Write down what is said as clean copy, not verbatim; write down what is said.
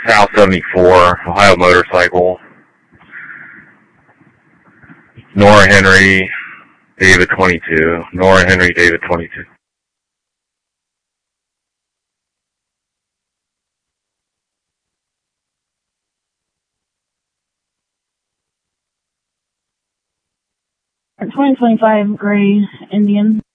South 74, Ohio Motorcycle. Nora Henry, David 22. Nora Henry, David 22. $2025 gray Indian.